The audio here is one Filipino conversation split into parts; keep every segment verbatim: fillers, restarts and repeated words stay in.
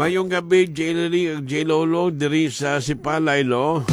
Mayong gabi, J. Lily, J. Lolo, diri sa Sipalay, lo.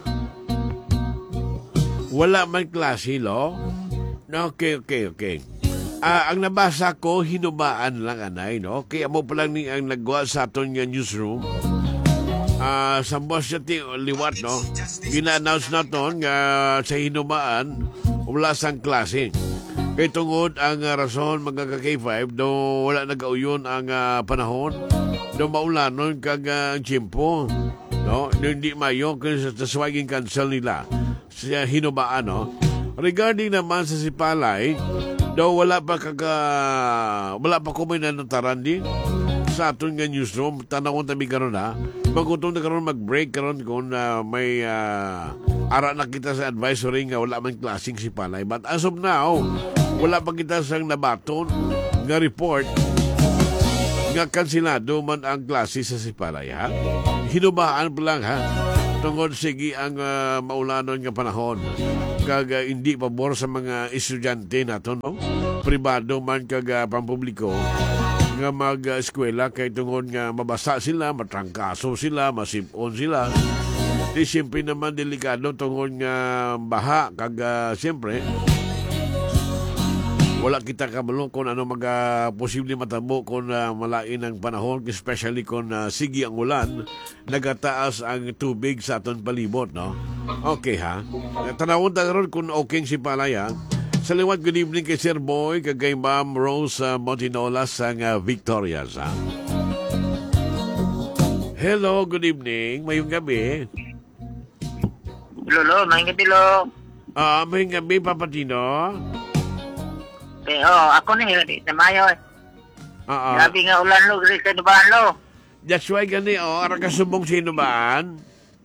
Wala man klase, lo. Okay, okay, okay. Ah, ang nabasa ko, hinubaan lang, anay, no? Kaya mo pa lang ni ang nagwa sa aton nga newsroom. Ah, sa boss ti liwat, no? Gina-announce naton nga sa hinubaan, wala sang klase. Kaya tungod ang uh, rason mga ka-K five, do wala nag-auyon ang uh, panahon, do maulanon kag uh, tiyempo, no? Do hindi mayo kasi sa swaging cancel nila sa hinubaan, no? Regarding naman sa Sipalay, do wala pa kaga wala pa kumay na nataran din sa aton nga newsroom. Tanawon tabi karon ha. Magutong na karon mag-break karon kung uh, may uh, ara na kita sa advisory nga wala man klaseng Sipalay. But as of now, wala pa kita sang nabaton nga report nga kansilado man ang klase sa Sipalay, ha? Hinubaan pa lang, ha? Tungod sige ang uh, maulanon nga panahon. Kag uh, hindi pabor sa mga estudyante naton, no? Pribado man kag uh, pampubliko nga mag-eskwela kay tungod nga mabasa sila, matrangkaso sila, masipon sila. Di siyempre naman delikado tungod nga baha kag uh, siyempre wala kita kabalo kung ano mga posible matabo kung uh, malain ang panahon, especially kung uh, sige ang ulan, nagataas ang tubig sa aton palibot, no? Okay, ha? Tanawon ta karon kung okay si Palaya. Sa liwat, good evening kay Sir Boy, kay Ma'am Rose uh, Montinolas sang uh, Victorias, ha? Hello, good evening. Mayong gabi. Lolo, mayong gabi, lo. Ah, uh, mayong gabi, Papatino. Eh, oh, ako na yun, na mayo. Oo. Grabe nga ulan, lo, gris ka nabaan, lo. That's why gani, oh, ara ka subong sinubaan.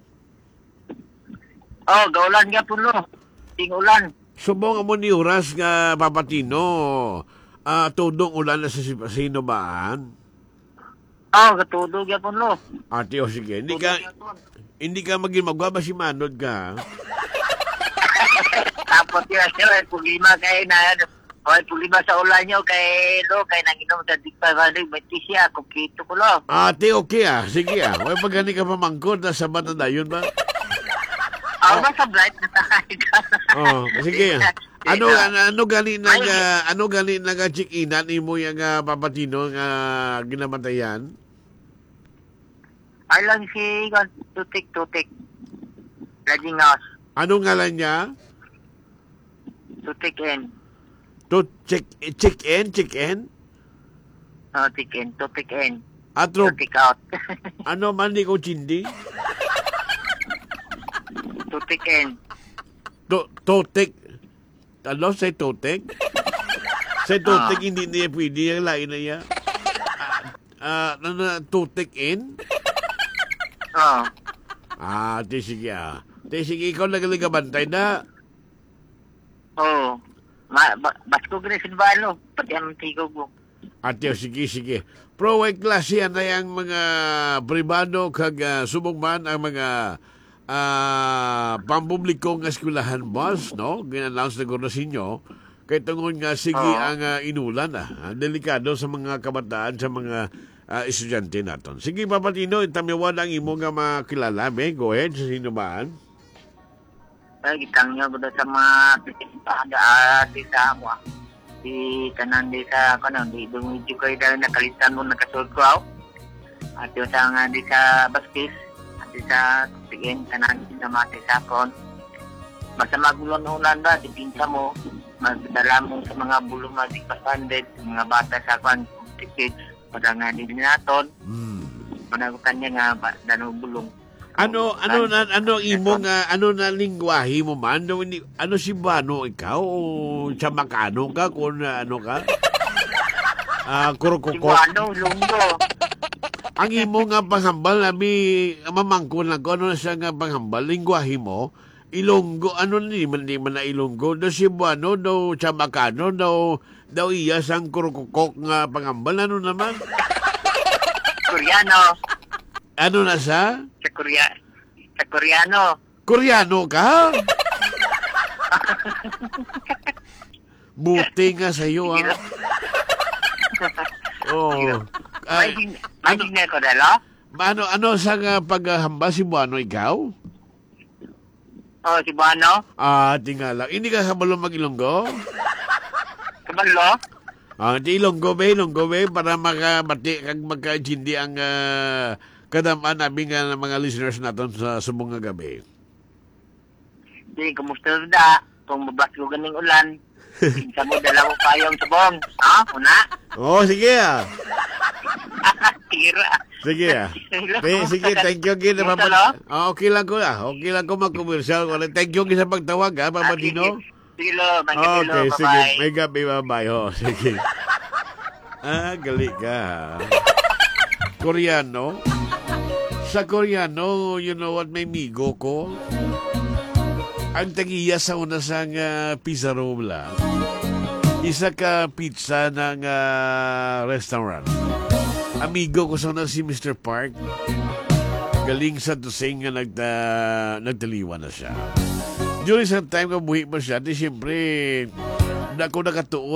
Oh, gaulan nga po, lo. Ting ulan. Subong mo ni Uras nga Papatino. Ah, uh, tudong ulan na sa sinubaan. Oh, katudog nga po, lo. Ate, o sige, hindi ka, hindi ka maging magwaba si Manod ka. Tapos yun, yun, pulima kayo na, Hoy, pulima sa ulan nyo kay Lo, kay nanginom sa Digpa Valley, may tisya, kumpito ko, Lo. Ate, okay ah. Sige ah. Huwag pag gani ka pamangkod, nasa bata na yun ba? Ako ba sa blight na sakay ka? Oo, sige ah. Ano, ano, ano gali nag, uh, ano gali nag-check-inan mo yung uh, Papatino nga uh, ginamatayan? Ay lang si Tutik-Tutik. Laging house. Anong ngalan niya? Tutik-in. To check check in, check in. Oh, tick-in, tutik-in. Atro. Tutik-out. Ano man di ko chindi? Tutik-in. To totek. Ano say totek? Say totek, hindi niya pwede yung lain na niya. Ah, uh, uh, totek in? Oh. Ah, di sige ah. Di sige, ikaw nagaling bantay na. Oh. Ma, ba, basko gres ba, Lo? Pati ang tigog mo. Ate, sige, sige. Pro ay klase na yung mga pribado kag uh, subong man ang mga uh, pampublikong eskwelahan, boss, no? Gin-announce na guro sa inyo. Kaya tungod nga, sige oh. ang uh, inulan, ah. Delikado sa mga kabataan, sa mga uh, estudyante natin. Sige, Papatino, itamiwan ang imo nga makilala. Be, go ahead, sa sinubaan. Ay, gitang nyo ba sa mga pagkakaan di sa ako. Di kanan di sa, kanan, di dumidyo kayo dahil nakalitan mo nakasulod ko ako. At yung sa nga di sa baskis, at di sa tigin, kanan di sa mati sa kon. Basta magulon-ulan ba, di pinsa mo, magdala mo sa mga bulong na di pasandit, mga bata sa kon, tikid, pada nga di naton. Hmm. Managutan niya nga, dano bulong. Ano ano na ano imo nga ano na lingwahe mo man ano, ano si Bano ikaw o Chamakano ka kung ano ka ah uh, kurukukok si Bano Lunggo ang imo nga panghambal nabi mamangko lang ko ano na siya nga panghambal lingwahe mo Ilonggo ano ni man di man na Ilonggo do si Bano do Chamakano do daw iya sang kurukukok nga panghambal ano naman Koreano. Ano na sa? Sa Korea. Sa Koreano. Koreano ka? Buti nga sa'yo, ah. Oo. Oh. Ay, Magic na ko dalo? Ano, ano sa uh, paghahamba si Buano ikaw? Oh, si Buano? Ah, tingala. Hindi ka kabalo mag-Ilonggo? Kabalo? Ah, di Ilonggo ba, Ilonggo ba, para makabati kag magkaintindi ang uh, kadamaan namin nga ng mga listeners natin sa subong nga gabi. Di, kumusta da? Kung mabas ko ganing ulan, kinsa mo dala mo payong subong. Ha? Una? Oo, oh, sige ah. Tira. Sige ah. Eh, sige, thank you gina Kumusta, Papa. Oh, okay lang ko ah. Okay lang ko mag-commercial. Thank you sa pagtawag ha, Papa Dino. Sige lo, magkabilo, Okay, bye-bye. sige. May gabi, bye-bye. Oh, sige. Ah, gali ka ha. Koreano. Sa Koreano, you know what, may migo ko. Ang tagiya sa una sang uh, pizza room lang. Isa ka pizza ng uh, restaurant. Amigo ko sa una si Mister Park. Galing sa tusing nga nagta, nagtaliwan na siya. During sa time nga buhi pa siya, di siyempre, na ako nakatuon